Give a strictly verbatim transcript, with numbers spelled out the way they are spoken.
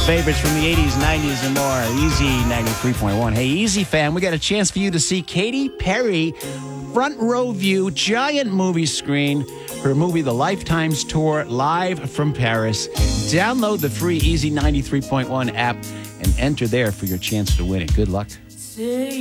favorites from the eighties, nineties, and more. Easy ninety-three point one. Hey, Easy fan, we got a chance for you to see Katy Perry front row view, giant movie screen, her movie The Lifetimes Tour, live from Paris. Download the free Easy ninety-three point one app and enter there for your chance to win it. Good luck.